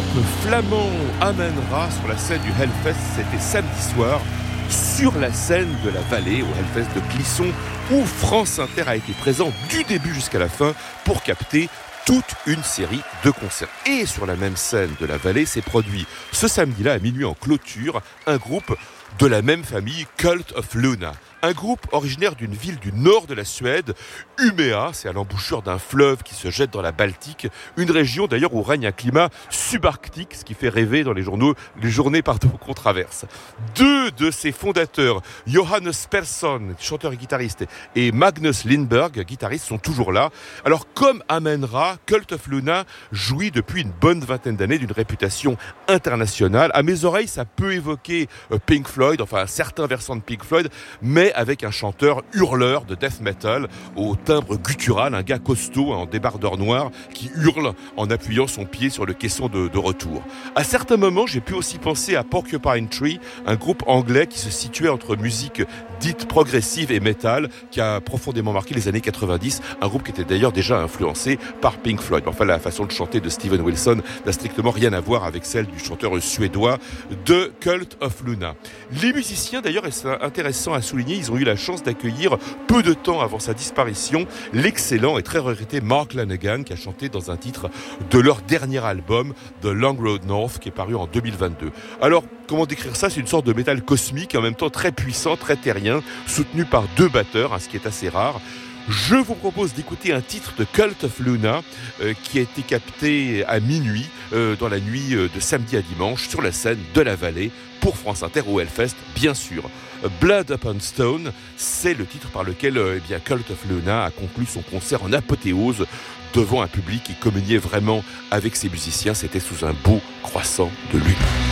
flamand Amen-Ra sur la scène du Hellfest, c'était samedi soir, sur la scène de la Vallée, au Hellfest de Clisson, où France Inter a été présent du début jusqu'à la fin pour capter toute une série de concerts. Et sur la même scène de la Vallée s'est produit ce samedi-là à minuit en clôture un groupe de la même famille, Cult of Luna. Un groupe originaire d'une ville du nord de la Suède, Umeå, c'est à l'embouchure d'un fleuve qui se jette dans la Baltique, une région d'ailleurs où règne un climat subarctique, ce qui fait rêver dans les journées qu'on traverse. Deux de ses fondateurs, Johannes Persson, chanteur et guitariste, et Magnus Lindberg, guitariste, sont toujours là. Alors comme Amen-Ra, Cult of Luna jouit depuis une bonne vingtaine d'années d'une réputation internationale. À mes oreilles, ça peut évoquer Pink Floyd, enfin certains versants de Pink Floyd, mais avec un chanteur hurleur de death metal au timbre guttural, un gars costaud en débardeur noir qui hurle en appuyant son pied sur le caisson de retour. À certains moments, j'ai pu aussi penser à Porcupine Tree, un groupe anglais qui se situait entre musique dite progressive et metal, qui a profondément marqué les années 90, un groupe qui était d'ailleurs déjà influencé par Pink Floyd. Enfin, la façon de chanter de Steven Wilson n'a strictement rien à voir avec celle du chanteur suédois de Cult of Luna. Les musiciens, d'ailleurs, et c'est intéressant à souligner, ils ont eu la chance d'accueillir, peu de temps avant sa disparition, l'excellent et très regretté Mark Lanegan, qui a chanté dans un titre de leur dernier album, The Long Road North, qui est paru en 2022. Alors, comment décrire ça ? C'est une sorte de métal cosmique, en même temps très puissant, très terrien, soutenu par deux batteurs, ce qui est assez rare. Je vous propose d'écouter un titre de Cult of Luna qui a été capté à minuit, dans la nuit de samedi à dimanche, sur la scène de la Vallée, pour France Inter au Hellfest, bien sûr. Blood Upon Stone, c'est le titre par lequel Cult of Luna a conclu son concert en apothéose devant un public qui communiait vraiment avec ses musiciens. C'était sous un beau croissant de lune.